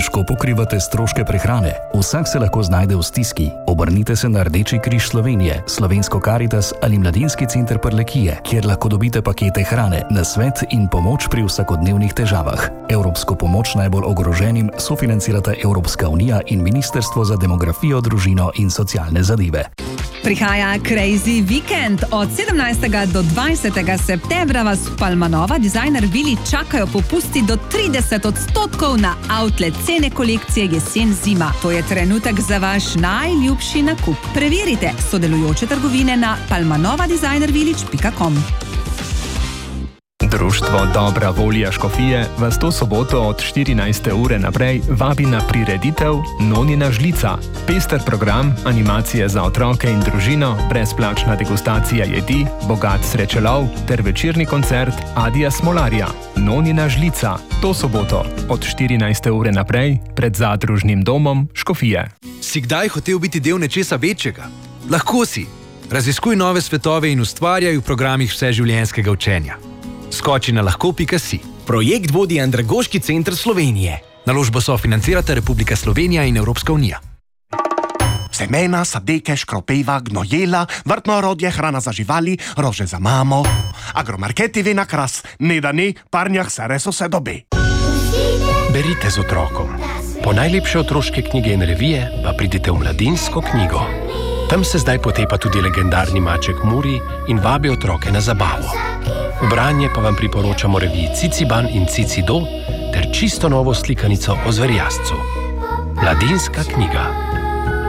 Težko pokrivate stroške prehrane? Vsak se lahko znajde v stiski. Obrnite se na Rdeči križ Slovenije, Slovensko Karitas ali Mladinski center Prlekije, kjer lahko dobite pakete hrane, nasvet in pomoč pri vsakodnevnih težavah. Evropsko pomoč najbolj ogroženim sofinancirata Evropska unija in Ministrstvo za demografijo, družino in socialne zadeve. Prihaja Crazy Weekend. Od 17. do 20. septembra vas v Palmanova Designer Vili čakajo popusti do 30% na outlet cene kolekcije jesen-zima. To je trenutek za vaš najljubši nakup. Preverite sodelujoče trgovine na palmanovadesignervillage.com. Društvo Dobra volja Škofije vas to soboto od 14. ure naprej vabi na prireditev Nonina žlica. Pester program, animacije za otroke in družino, brezplačna degustacija jedi, bogat srečelov ter večerni koncert Adija Smolarja. Nonina žlica. To soboto od 14. ure naprej pred Zadružnim domom Škofije. Si kdaj hotel biti del nečesa večjega? Lahko si. Raziskuj nove svetove in ustvarjaj v programih vseživljenjskega učenja. Skoči na lahko.si. Projekt vodi Andragoški center Slovenije. Naložbo sofinancirata Republika Slovenija in Evropska unija. Semena, sadeke, škropejva, gnojela, vrtno orodje, hrana za živali, rože za mamo. Agromarketi vina kras, ne da ne, parnjah se res vse dobe. Berite z otrokom. Po najlepše otroške knjige in revije pa pridite v Mladinsko knjigo. Tam se zdaj potepa tudi legendarni maček Muri in vabi otroke na zabavo. V branje pa vam priporočamo reviji Ciciban in Cicido ter čisto novo slikanico o zverjascu. Mladinska knjiga.